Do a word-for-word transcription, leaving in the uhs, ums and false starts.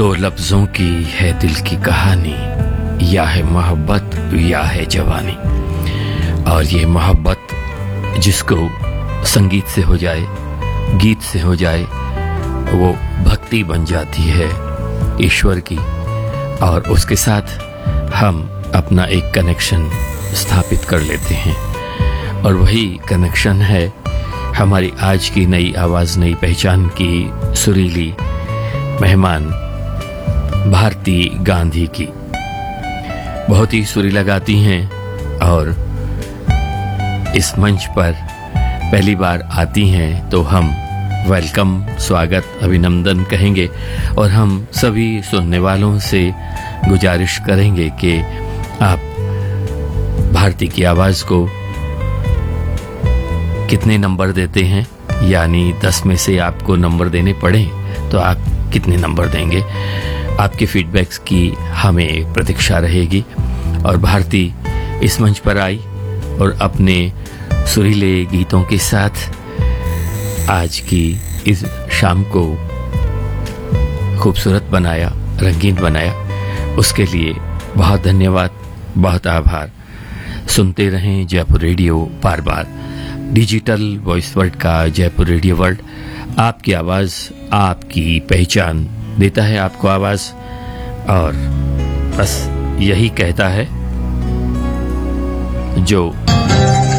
दो लफ्जों की है दिल की कहानी, या है मोहब्बत या है जवानी। और ये मोहब्बत जिसको संगीत से हो जाए, गीत से हो जाए, वो भक्ति बन जाती है ईश्वर की, और उसके साथ हम अपना एक कनेक्शन स्थापित कर लेते हैं। और वही कनेक्शन है हमारी आज की नई आवाज़, नई पहचान की सुरीली मेहमान भारती गांधी की। बहुत ही सुरीला गाती हैं और इस मंच पर पहली बार आती हैं तो हम वेलकम, स्वागत, अभिनंदन कहेंगे। और हम सभी सुनने वालों से गुजारिश करेंगे कि आप भारती की आवाज़ को कितने नंबर देते हैं, यानी दस में से आपको नंबर देने पड़े तो आप कितने नंबर देंगे। आपके फीडबैक्स की हमें प्रतीक्षा रहेगी। और भारती इस मंच पर आई और अपने सुरीले गीतों के साथ आज की इस शाम को खूबसूरत बनाया, रंगीन बनाया। उसके लिए बहुत धन्यवाद, बहुत आभार। सुनते रहें जयपुर रेडियो बार बार, डिजिटल वॉइस वर्ल्ड का जयपुर रेडियो वर्ल्ड। आपकी आवाज़, आपकी पहचान देता है आपको आवाज़, और बस यही कहता है जो